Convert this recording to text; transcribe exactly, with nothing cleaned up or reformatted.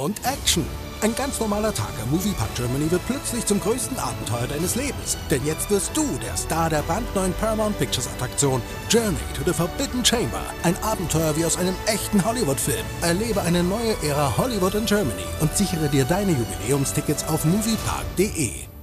und Action. Ein ganz normaler Tag am Moviepark Germany wird plötzlich zum größten Abenteuer deines Lebens. Denn jetzt wirst du der Star der brandneuen Paramount Pictures Attraktion Journey to the Forbidden Chamber. Ein Abenteuer wie aus einem echten Hollywood-Film. Erlebe eine neue Ära Hollywood in Germany und sichere dir deine Jubiläumstickets auf moviepark punkt de.